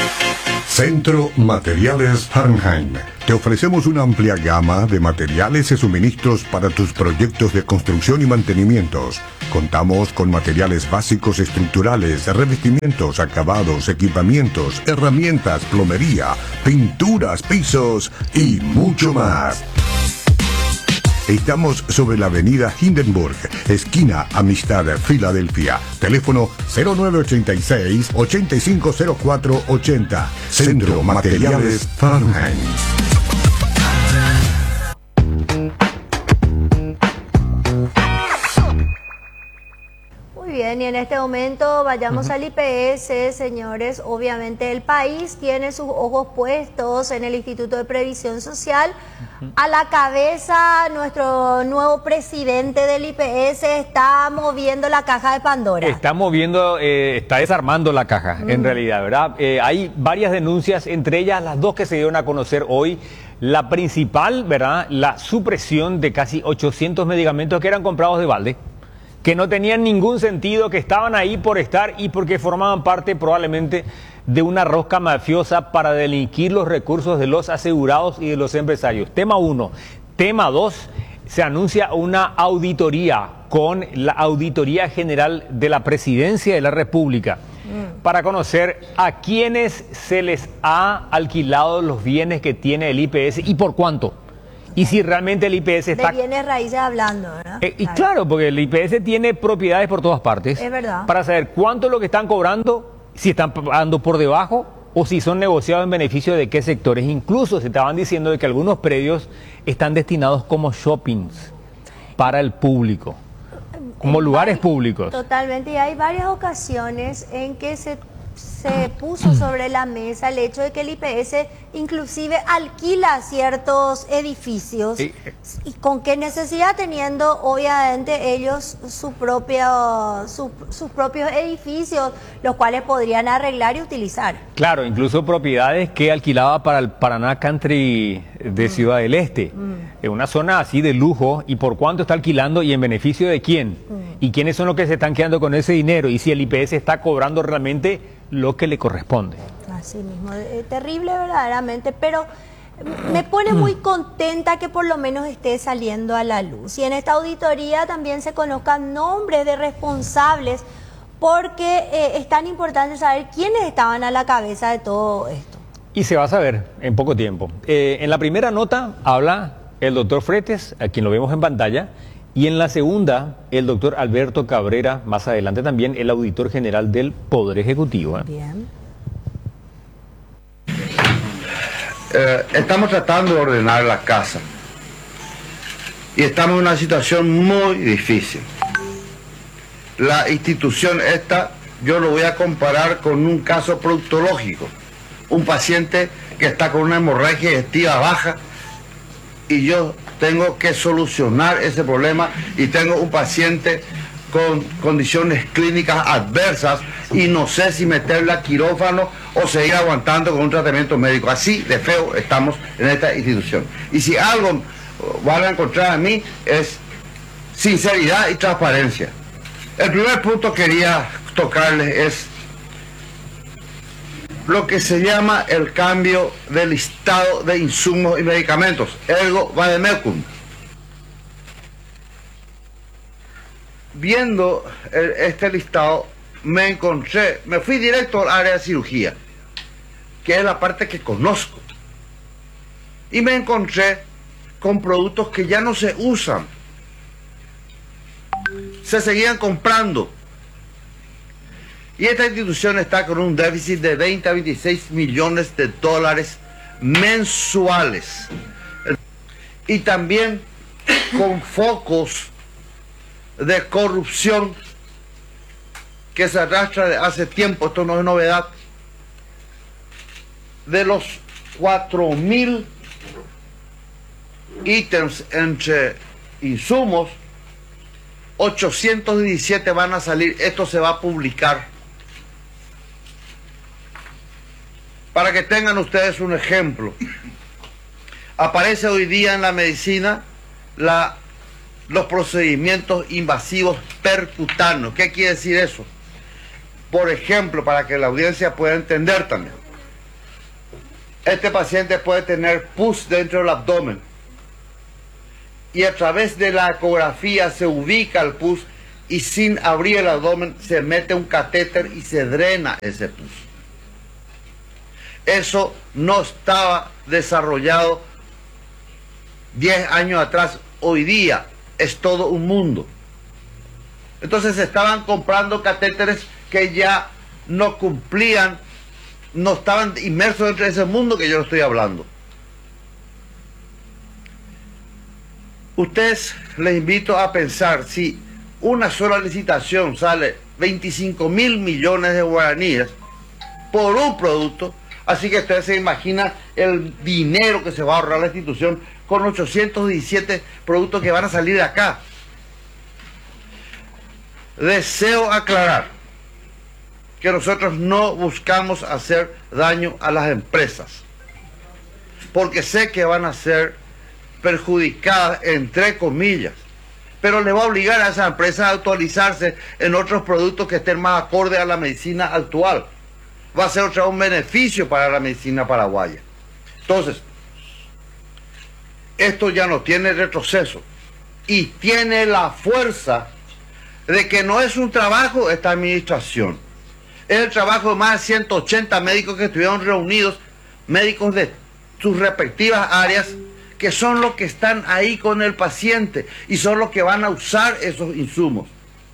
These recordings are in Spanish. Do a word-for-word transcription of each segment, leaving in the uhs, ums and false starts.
Centro Materiales Farnheim. Te ofrecemos una amplia gama de materiales y suministros para tus proyectos de construcción y mantenimientos. Contamos con materiales básicos estructurales, revestimientos, acabados, equipamientos, herramientas, plomería, pinturas, pisos y mucho más. Estamos sobre la avenida Hindenburg, esquina Amistad, Filadelfia. Teléfono cero nueve ochenta y seis, ochenta y cinco cero cuatro ochenta. Centro Materiales Farnheim. Muy bien, y en este momento vayamos uh-huh. al I P S, señores. Obviamente el país tiene sus ojos puestos en el Instituto de Previsión Social. Uh-huh. A la cabeza, nuestro nuevo presidente del I P S está moviendo la caja de Pandora. Está moviendo, eh, está desarmando la caja, uh-huh. en realidad, ¿verdad? Eh, hay varias denuncias, entre ellas las dos que se dieron a conocer hoy. La principal, ¿verdad? La supresión de casi ochocientos medicamentos que eran comprados de balde, que no tenían ningún sentido, que estaban ahí por estar y porque formaban parte probablemente de una rosca mafiosa para delinquir los recursos de los asegurados y de los empresarios. Tema uno. Tema dos, se anuncia una auditoría con la Auditoría General de la Presidencia de la República mm. para conocer a quienes se les ha alquilado los bienes que tiene el I P S y por cuánto. Y si realmente el I P S está... De bienes raíces hablando, ¿verdad? Eh, y claro, porque el I P S tiene propiedades por todas partes. Es verdad. Para saber cuánto es lo que están cobrando, si están pagando por debajo o si son negociados en beneficio de qué sectores. Incluso se estaban diciendo de que algunos predios están destinados como shoppings para el público, como hay, lugares públicos. Totalmente, y hay varias ocasiones en que se... se puso sobre la mesa el hecho de que el I P S inclusive alquila ciertos edificios. Sí. ¿Y con qué necesidad? Teniendo obviamente ellos su propio, su, sus propios edificios, los cuales podrían arreglar y utilizar. Claro, incluso propiedades que alquilaba para el Paraná Country de mm. Ciudad del Este, mm. en una zona así de lujo. ¿Y por cuánto está alquilando y en beneficio de quién? Mm. ¿Y quiénes son los que se están quedando con ese dinero? Y si el I P S está cobrando realmente lo que le corresponde. Así mismo, eh, terrible verdaderamente, pero me pone muy contenta que por lo menos esté saliendo a la luz. Y en esta auditoría también se conozcan nombres de responsables, porque eh, es tan importante saber quiénes estaban a la cabeza de todo esto. Y se va a saber en poco tiempo. Eh, en la primera nota habla el doctor Fretes, a quien lo vemos en pantalla, y en la segunda, el doctor Alberto Cabrera, más adelante también, el auditor general del Poder Ejecutivo. ¿eh? Bien. Eh, estamos tratando de ordenar la casa. Y estamos en una situación muy difícil. La institución esta, yo lo voy a comparar con un caso proctológico. Un paciente que está con una hemorragia digestiva baja y yo tengo que solucionar ese problema y tengo un paciente con condiciones clínicas adversas y no sé si meterle a quirófano o seguir aguantando con un tratamiento médico. Así de feo estamos en esta institución. Y si algo van a encontrar a mí es sinceridad y transparencia. El primer punto que quería tocarles es lo que se llama el cambio del listado de insumos y medicamentos, ergo vademecum. Viendo el, este listado, me encontré, me fui directo al área de cirugía, que es la parte que conozco, y me encontré con productos que ya no se usan, se seguían comprando. Y esta institución está con un déficit de veinte a veintiséis millones de dólares mensuales. Y también con focos de corrupción que se arrastra de hace tiempo, esto no es novedad. De los cuatro mil ítems entre insumos, ochocientos diecisiete van a salir, esto se va a publicar. Para que tengan ustedes un ejemplo, aparece hoy día en la medicina la, los procedimientos invasivos percutanos. ¿Qué quiere decir eso? Por ejemplo, para que la audiencia pueda entender también, este paciente puede tener pus dentro del abdomen y a través de la ecografía se ubica el pus y sin abrir el abdomen se mete un catéter y se drena ese pus. Eso no estaba desarrollado diez años atrás. Hoy día es todo un mundo. Entonces estaban comprando catéteres que ya no cumplían, no estaban inmersos dentro de ese mundo que yo estoy hablando. Ustedes, les invito a pensar, si una sola licitación sale veinticinco mil millones de guaraníes por un producto, así que ustedes se imaginan el dinero que se va a ahorrar la institución con ochocientos diecisiete productos que van a salir de acá. Deseo aclarar que nosotros no buscamos hacer daño a las empresas, porque sé que van a ser perjudicadas, entre comillas, pero le va a obligar a esas empresas a actualizarse en otros productos que estén más acorde a la medicina actual. Va a ser otra un beneficio para la medicina paraguaya. Entonces, esto ya no tiene retroceso y tiene la fuerza de que no es un trabajo esta administración, es el trabajo de más de ciento ochenta médicos que estuvieron reunidos, médicos de sus respectivas áreas, que son los que están ahí con el paciente y son los que van a usar esos insumos.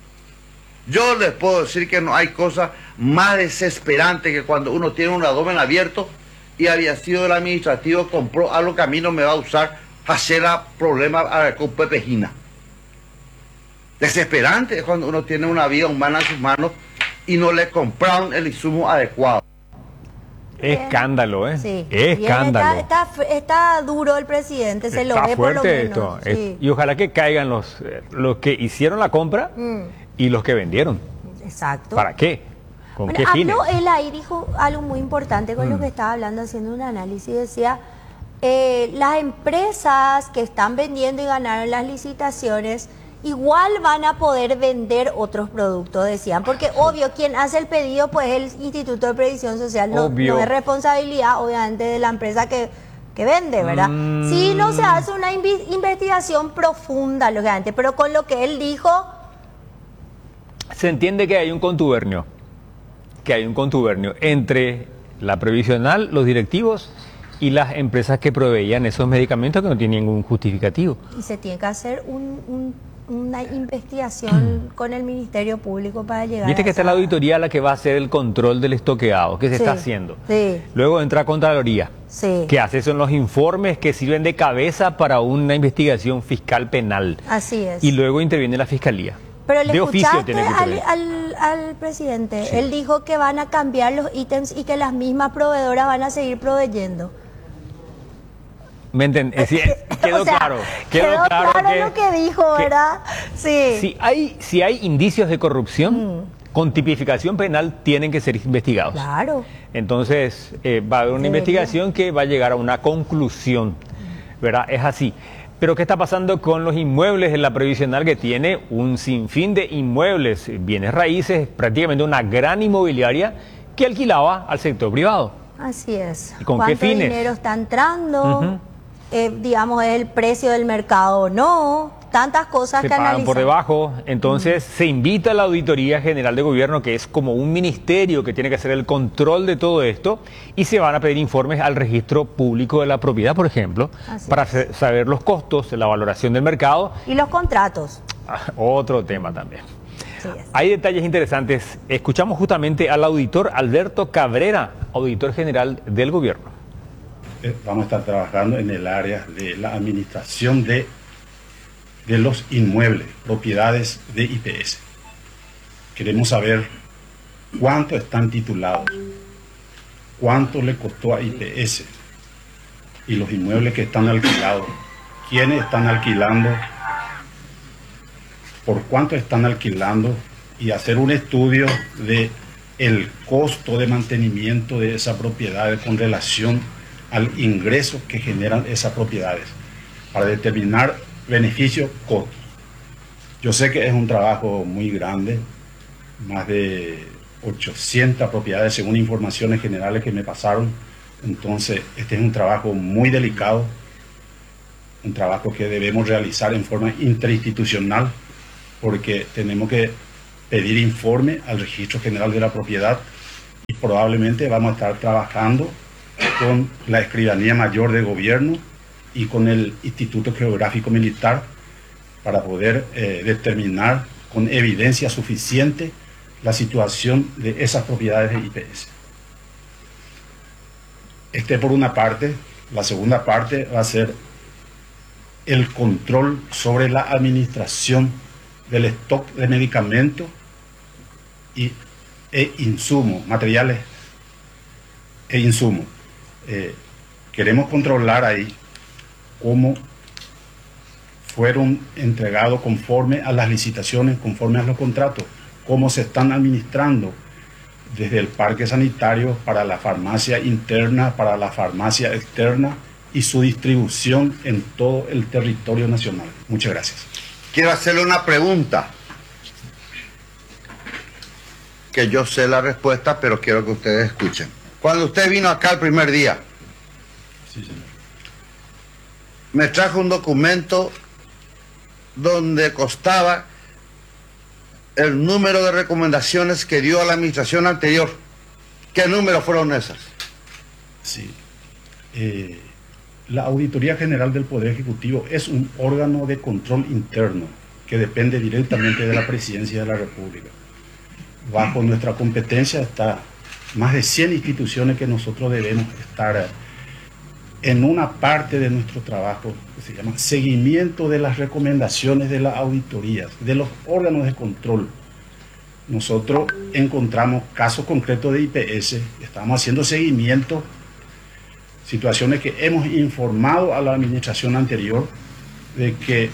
Yo les puedo decir que no hay cosa más desesperante que cuando uno tiene un abdomen abierto y había sido el administrativo, compró algo que a mí no me va a usar, hacer problema con pepejina. Desesperante es cuando uno tiene una vida humana en sus manos y no le compraron el insumo adecuado. Escándalo, ¿eh? Sí. Escándalo. Está, está, está duro el presidente, se lo Está ve por lo fuerte menos. esto. Sí. Y ojalá que caigan los, los que hicieron la compra Mm. y los que vendieron. Exacto. ¿Para qué? ¿Con Bueno, qué fines? habló él ahí, dijo algo muy importante con Mm. lo que estaba hablando, haciendo un análisis. Decía, eh, las empresas que están vendiendo y ganaron las licitaciones igual van a poder vender otros productos, decían, porque obvio, quien hace el pedido, pues el Instituto de Previsión Social, no, no es responsabilidad, obviamente, de la empresa que, que vende, ¿verdad? Mm. Sí, no se hace una invi- investigación profunda, lógicamente, pero con lo que él dijo... Se entiende que hay un contubernio, que hay un contubernio entre la previsional, los directivos y las empresas que proveían esos medicamentos que no tienen ningún justificativo. Y se tiene que hacer un, un, una investigación con el Ministerio Público para llegar Viste a que está esa... la auditoría la que va a hacer el control del estoqueado, que se Sí, está haciendo. sí. Luego entra Contraloría, Sí. que hace son los informes que sirven de cabeza para una investigación fiscal penal. Así es. Y luego interviene la Fiscalía. Pero le de oficio escuchaste tiene que al, intervenir. al, al presidente, Sí. él dijo que van a cambiar los ítems y que las mismas proveedoras van a seguir proveyendo. ¿Me entiendes? Sí, quedó O sea, claro. Quedó, quedó claro, claro que, lo que dijo, que ¿verdad? Sí. Si hay, si hay indicios de corrupción, Mm. con tipificación penal tienen que ser investigados. Claro. Entonces, eh, va a haber una Debería. investigación que va a llegar a una conclusión, ¿verdad? Es así. Pero ¿qué está pasando con los inmuebles en la previsional, que tiene un sinfín de inmuebles, bienes raíces, prácticamente una gran inmobiliaria que alquilaba al sector privado? Así es. ¿Y con qué ¿Cuánto fines? dinero está entrando? Ujú. Eh, digamos, ¿es el precio del mercado o no? Tantas cosas Se que pagan analizar. por debajo. Entonces se invita a la Auditoría General de Gobierno, que es como un ministerio que tiene que hacer el control de todo esto, y se van a pedir informes al registro público de la propiedad, por ejemplo, Así para es. sa- saber los costos, la valoración del mercado. Y los contratos. Ah, otro tema también. Sí es. Hay detalles interesantes. Escuchamos justamente al auditor Alberto Cabrera, auditor general del gobierno. Eh, Vamos a estar trabajando en el área de la administración de, de los inmuebles, propiedades de I P S. Queremos saber cuánto están titulados, cuánto le costó a I P S y los inmuebles que están alquilados, quiénes están alquilando, por cuánto están alquilando, y hacer un estudio de el costo de mantenimiento de esa propiedad con relación al ingreso que generan esas propiedades, para determinar beneficios, costos. Yo sé que es un trabajo muy grande, más de ochocientas propiedades según informaciones generales que me pasaron, Entonces, este es un trabajo muy delicado, un trabajo que debemos realizar en forma interinstitucional, porque tenemos que pedir informe al Registro General de la Propiedad y probablemente vamos a estar trabajando con la Escribanía Mayor de Gobierno y con el Instituto Geográfico Militar para poder eh, determinar con evidencia suficiente la situación de esas propiedades de I P S. Este por una parte. La segunda parte va a ser el control sobre la administración del stock de medicamentos y, e insumos, materiales e insumos. Eh, queremos controlar ahí cómo fueron entregados conforme a las licitaciones, conforme a los contratos, cómo se están administrando desde el parque sanitario para la farmacia interna, para la farmacia externa y su distribución en todo el territorio nacional. Muchas gracias. Quiero hacerle una pregunta, que yo sé la respuesta, pero quiero que ustedes escuchen. Cuando usted vino acá el primer día, Sí, señor. me trajo un documento donde constaba el número de recomendaciones que dio a la administración anterior. ¿Qué números fueron esas? Sí. Eh, la Auditoría General del Poder Ejecutivo es un órgano de control interno que depende directamente de la Presidencia de la República. Bajo nuestra competencia está más de cien instituciones que nosotros debemos estar en una parte de nuestro trabajo que se llama seguimiento de las recomendaciones de las auditorías, de los órganos de control. Nosotros encontramos casos concretos de I P S, estamos haciendo seguimiento, situaciones que hemos informado a la administración anterior de que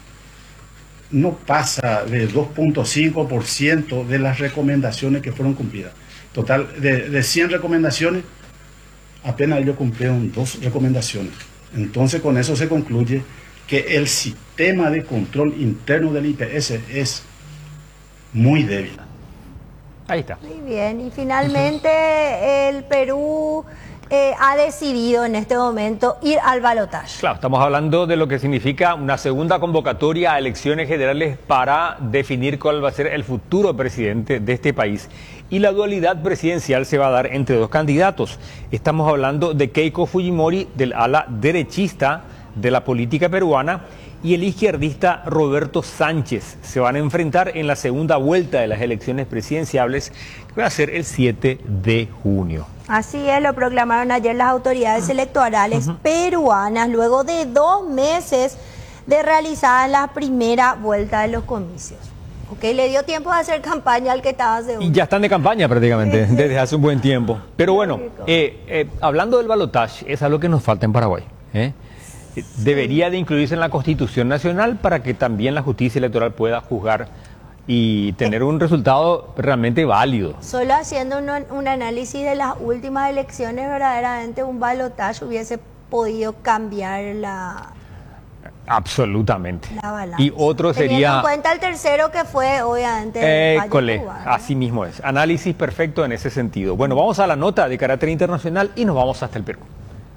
no pasa de dos punto cinco por ciento de las recomendaciones que fueron cumplidas. Total, de, de cien recomendaciones, apenas ellos cumplieron dos recomendaciones. Entonces con eso se concluye que el sistema de control interno del I P S es muy débil. Ahí está. Muy bien, y finalmente el Perú eh, ha decidido en este momento ir al balotaje. Claro, estamos hablando de lo que significa una segunda convocatoria a elecciones generales para definir cuál va a ser el futuro presidente de este país. Y la dualidad presidencial se va a dar entre dos candidatos. Estamos hablando de Keiko Fujimori, del ala derechista de la política peruana, y el izquierdista Roberto Sánchez. Se van a enfrentar en la segunda vuelta de las elecciones presidenciales, que va a ser el siete de junio. Así es, lo proclamaron ayer las autoridades electorales uh-huh. peruanas, luego de dos meses de realizar la primera vuelta de los comicios. Ok, le dio tiempo de hacer campaña al que estaba seguro. Y ya están de campaña prácticamente, desde hace un buen tiempo. Pero bueno, eh, eh, hablando del balotaje, es algo que nos falta en Paraguay. ¿eh? Debería de incluirse en la Constitución Nacional para que también la justicia electoral pueda juzgar y tener un resultado realmente válido. Solo haciendo un, un análisis de las últimas elecciones, verdaderamente un balotaje hubiese podido cambiar la... Absolutamente. La balanza. Y otro sería... Teniendo en cuenta el tercero que fue, obviamente... École, así mismo es. Análisis perfecto en ese sentido. Bueno, vamos a la nota de carácter internacional y nos vamos hasta el Perú.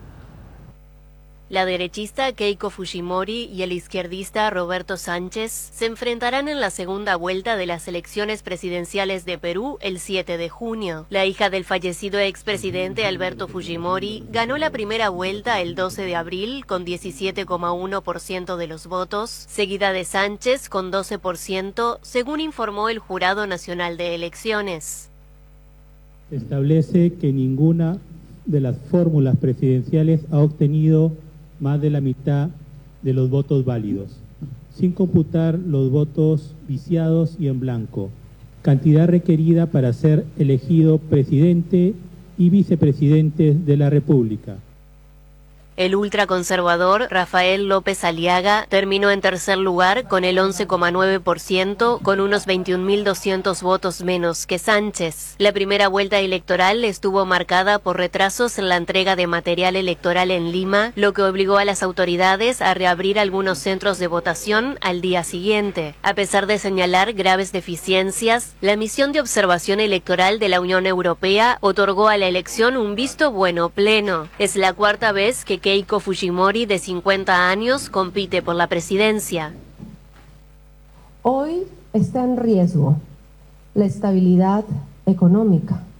La derechista Keiko Fujimori y el izquierdista Roberto Sánchez se enfrentarán en la segunda vuelta de las elecciones presidenciales de Perú el siete de junio. La hija del fallecido expresidente Alberto Fujimori ganó la primera vuelta el doce de abril con diecisiete coma uno por ciento de los votos, seguida de Sánchez con doce por ciento, según informó el Jurado Nacional de Elecciones. Establece que ninguna de las fórmulas presidenciales ha obtenido más de la mitad de los votos válidos, sin computar los votos viciados y en blanco, cantidad requerida para ser elegido presidente y vicepresidente de la República. El ultraconservador Rafael López Aliaga terminó en tercer lugar con el once coma nueve por ciento, con unos veintiún mil doscientos votos menos que Sánchez. La primera vuelta electoral estuvo marcada por retrasos en la entrega de material electoral en Lima, lo que obligó a las autoridades a reabrir algunos centros de votación al día siguiente. A pesar de señalar graves deficiencias, la misión de observación electoral de la Unión Europea otorgó a la elección un visto bueno pleno. Es la cuarta vez que Keiko Fujimori, de cincuenta años, compite por la presidencia. Hoy está en riesgo la estabilidad económica,